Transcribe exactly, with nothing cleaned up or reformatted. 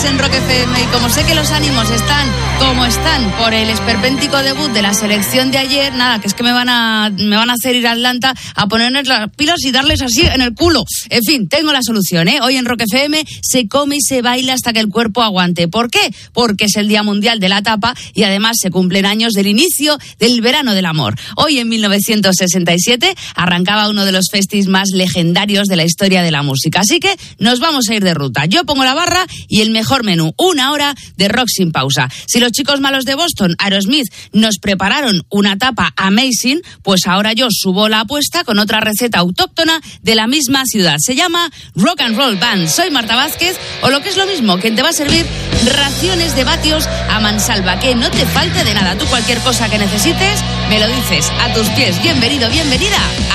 Estás en Rock F M y como sé que los ánimos están como están por el esperpéntico debut de la selección de ayer, nada, que es que me van a me van a hacer ir a Atlanta a ponerles las pilas y darles así en el culo. En fin, tengo la solución, ¿eh? Hoy en Rock F M se come y se baila hasta que el cuerpo aguante. ¿Por qué? Porque es el Día Mundial de la Tapa y además se cumplen años del inicio del verano del amor. Hoy en mil novecientos sesenta y siete arrancaba uno de los festis más legendarios de la historia de la música. Así que nos vamos a ir de ruta. Yo pongo la barra y el mejor menú, una hora de rock sin pausa. Si los chicos malos de Boston, Aerosmith, nos prepararon una tapa amazing, pues ahora yo subo la apuesta con otra receta autóctona de la misma ciudad. Se llama Rock and Roll Band. Soy Marta Vázquez, o lo que es lo mismo, quien te va a servir raciones de vatios a mansalva. Que no te falte de nada. Tú cualquier cosa que necesites, me lo dices a tus pies. Bienvenido, bienvenida